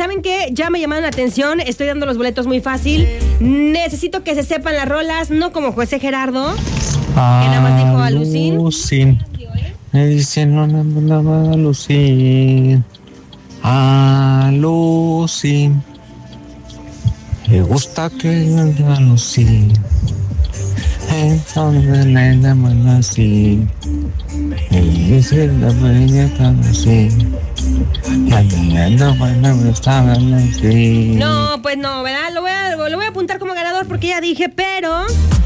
¿saben qué? Ya me llamaron la atención, estoy dando los boletos muy fácil. Necesito que se sepan las rolas, no como José Gerardo, que nada más dijo Alucin. Me dicen no, Alucin. Alucin. Me gusta que Alucin. Entonces le llaman así. Me dicen la peña tan así. No, pues no, ¿verdad? Lo voy a apuntar como ganador porque ya dije, pero